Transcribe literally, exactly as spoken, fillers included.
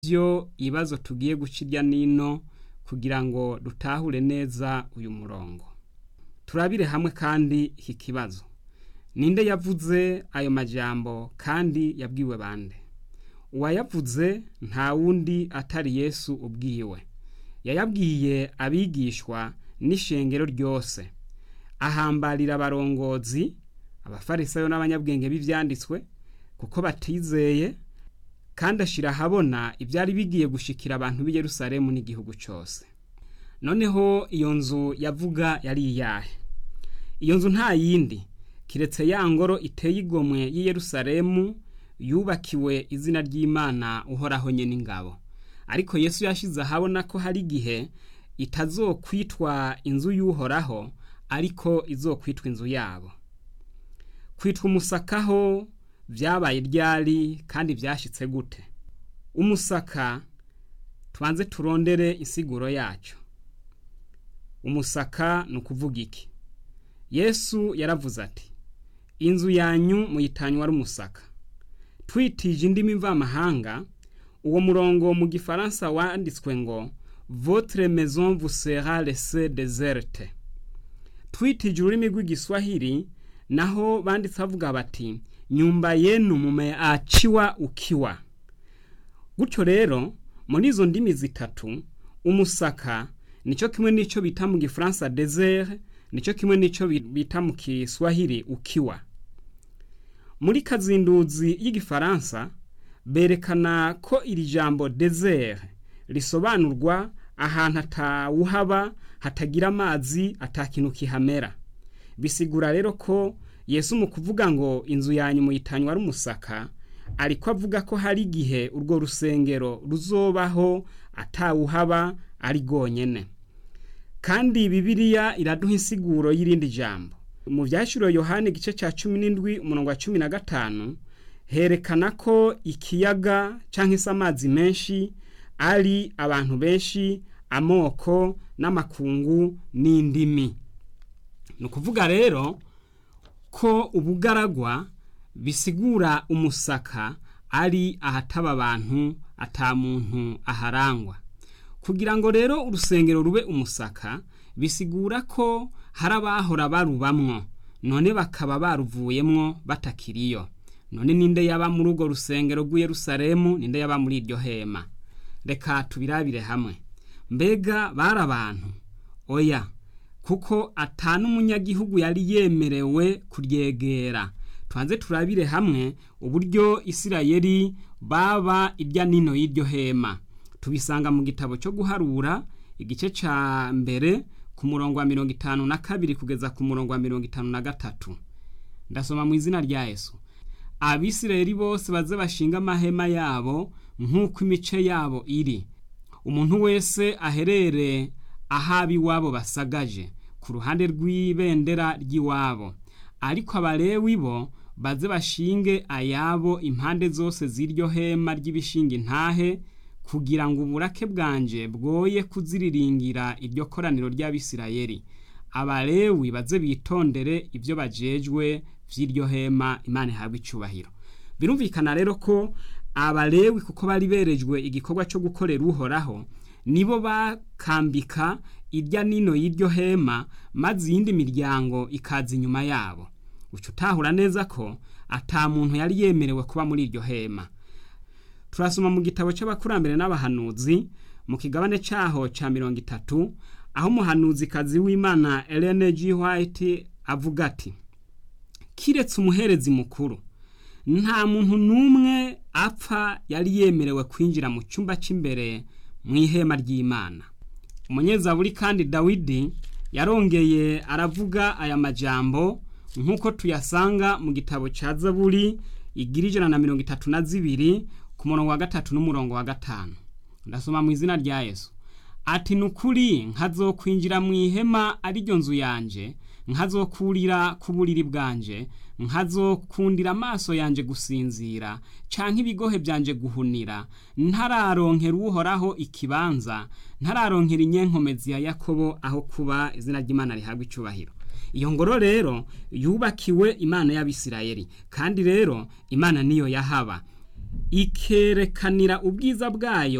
Vyo ibibazo tugiye gucirya nino kugira ngo dutahure neza uyu murongo. Turabire hamwe kandi iki kibazo. Ninde yavuze ayo majambo kandi yabwiwe bande? Uwayavuze nta wundi atari Yesu ubwiwe. Yayabwiye abigishwa n'ishengero ryose. Ahambarira abarongozi, abafarisayo n'abanyabwenge b'ivyanditswe kuko batizeye, kandi ashira habona ibyari bigiye gushikira abantu b'i Yerusalemu n'igihugu cyose. Noneho iyo nzu yavuga yari iyahe? Iyo nzu nta yindi kiretse ya ngoro iteye igomwe y'i Yerusalemu yubakiwe izina ry'Imana uhoraho nyene ingabo. Ariko Yesu yashize habona ko hari gihe itazokwitwa inzu y'uhoraho, ariko izokwitwa inzu yabo. Kwitwa umusakaho vyabaye ryari kandi vyashitse gute? Umusaka tubanze turondere insiguro yacu. Umusaka nukuvuga iki? Yesu yaravuze ati, inzu yanyu muyitanywa ari umusaka. Twitije indimi mvamahanga, uwo murongo mu gifaransa wanditswe ngo votre maison vous sera laissée déserte. Twitije ururimi rw'igiswahili naho banditse bavuga bati nyumba yenu mumeachiwa ukiwa. Gutyo rero muri izo ndimi zitatu umusaka nico kimwe nico bita mu gifaransa désert, nico kimwe nico bita mu Kiswahili ukiwa. Muri kazinduzi y'igifaransa berekana ko iri jambo désert risobanurwa ahantu atawuhaba, hatagira amazi, atakintu kihamera. Bisigura rero ko Yesu mu kuvuga ngo inzu yanyu muyitanywa ari umusaka, ariko avuga ko hari gihe urwo rusengero ruzobaho atawuhaba ari gonyene. Kandi Bibiliya iraduha insiguro y'irindi jambo. Mu vyashuro Yohane igice ca cumi n'indwi umurongo wa cumi na gatanu herekana ko ikiyaga canke se amazi menshi ari abantu benshi, amoko n'amakungu n'indimi. Nukuvuga rero ko ubugaragwa bisigura umusaka ari ahataba abantu, ata muntu aharangwa. Kugira ngo rero urusengero rube umusaka bisigura ko harabahora barubamwo, none bakaba baruvuyemwo batakiriyo. None ninde yaba muri urwo rusengero rw'i Yerusalemu? Ninde yaba muri iryo hema? Reka tubirabire hamwe. Mbega bari abantu? Oya, kuko atanu umunyagihugu yari yemerewe kuryegera. Twanze turabire hamwe uburyo Isirayeli baba irya nino y'iryo hema. Tubisanga mu gitabo cyo guharura igice ca mbere ku murongo wa mirongo itanu na kabiri kugeza ku murongo wa mirongo itanu na gatatu. Ndasoma mu izina rya Yesu. Abisirayeli bose baze bashinga amahema yabo nk'uko imice yabo iri. Umuntu wese aherere ahabi wabo basagaje ku ruhande rw'ibendera ry'iwabo. Ariko abalewi bo baze bashinge ayabo impande zose z'iryo hema ry'ibishinga intahe, kugira ngo uburake bwanje bwoye kuziriringira iryo koraniro ry'Abisirayeli. Abalewi baze bitondere ivyo bajejwe vy'iryo hema, Imana ihabwe icubahiro. Birumvikana rero ko abalewi kuko bari berejwe igikorwa cyo gukorera uhoraho, nibo bakambika irya nino y'iryo hema, maze iyindi miryango ikaza inyuma yabo. Uco utahura neza ko ata muntu yari yemerewe kuba muri iryo hema. Turasoma mu gitabo c'abakurambere n'abahanuzi mu kigabane caho ca mirongo itatu, aho umuhanuzi kazi w'Imana Ellen G. White avuga ati, kiretse umuherezi mukuru nta muntu numwe apfa yari yemerewe kwinjira mu cyumba c'imbere mu ihema ry'Imana. Umunyezaburi kandi Dawidi yarongeye aravuga aya majambo nkuko tuyasanga mu gitabo ca Zaburi igirije na mirongo itatu na zibiri ku murongo wa gatatu n'umurongo wa gatanu. Ndasoma mu izina rya Yesu. Ati nukuri nkazokwinjira mu ihema ari ryo nzu yanje, nkazokurira ku buriri bwanje, nkazokundira amaso yanje gusinzira, canke ibigohe byanje guhunira, ntararonkera uhoraho ikibanza, ntararonkera inyenkomezi ya Yakobo aho kuba, izina ry'Imana rihabwe icubahiro. Iyo ngoro rero yubakiwe Imana y'Abisirayeli, kandi rero Imana niyo yahaba. ikerekanira ubwiza bwayo